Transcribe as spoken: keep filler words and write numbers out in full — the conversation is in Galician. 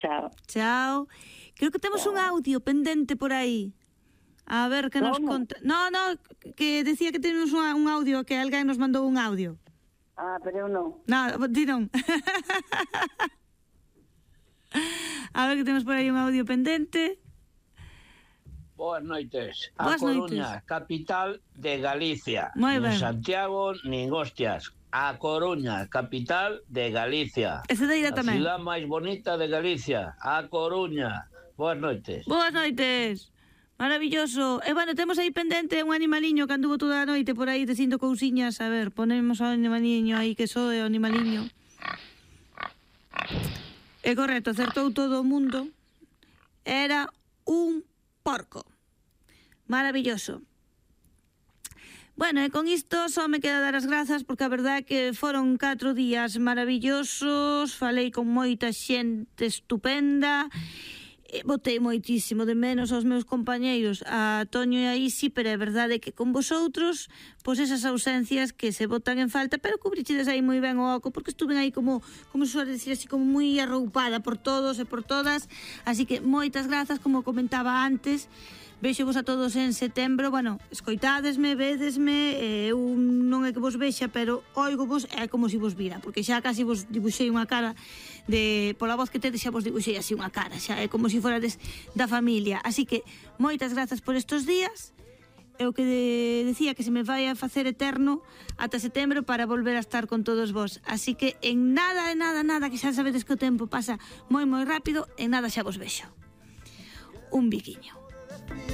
Chao. Chao. Creo que temos un audio pendente por aí. A ver que nos conta. No, no, que decía que temos un, un audio, que alguén nos mandou un audio. Ah, pero eu non. No, di non. A ver que temos por aí un audio pendente. Boas noites. A Boas Coruña, noites. capital de Galicia. Moi nin ben. Santiago, nin hostias. A Coruña, capital de Galicia. E Cedeira A tamén. ciudad máis bonita de Galicia. A Coruña. Boas noites. Boas noites. Maravilloso. E bueno, temos aí pendente un animaliño que anduvo toda a noite por aí dicindo cousiñas. A ver, ponemos ao animaliño aí que soe o animaliño. É correcto, acertou todo o mundo. Era un porco. Maravilloso. Bueno, e con isto só me queda dar as grazas porque a verdade é que foron catro días maravillosos, falei con moita xente estupenda, e botei moitísimo de menos aos meus compañeiros, a Toño e a Isi, pero é verdade que con vosotros, pois esas ausencias que se botan en falta, pero cubrichides aí moi ben o oco, porque estuven aí como, como se suele decir así, como moi arroupada por todos e por todas, así que moitas grazas, como comentaba antes. Vexo vos a todos en setembro. Bueno, escoitádesme, vedesme, eu non é que vos vexa, pero oigo vos, é como se vos vira, porque xa casi vos dibuixei unha cara de, pola voz que tedes xa vos dibuixei así unha cara, xa é como se forades da familia. Así que moitas grazas por estes días. É o que de, decía que se me vai a facer eterno ata setembro para volver a estar con todos vos. Así que en nada, en nada, nada, que xa sabedes que o tempo pasa moi moi rápido, en nada xa vos vexo. Un biquiño.